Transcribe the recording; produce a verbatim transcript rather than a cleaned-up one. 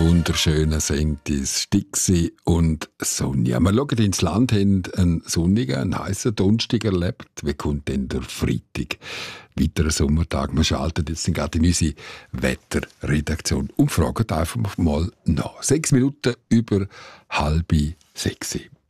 wunderschönen Sentis, Stixi und Sonja. Wir schauen ins Land, haben einen sonnigen, einen heissen Donnerstag erlebt. Wie kommt denn der Freitag? Weiterer Sommertag. Wir schalten jetzt gerade in unsere Wetterredaktion und fragen einfach mal nach. Sechs Minuten über halb sechs.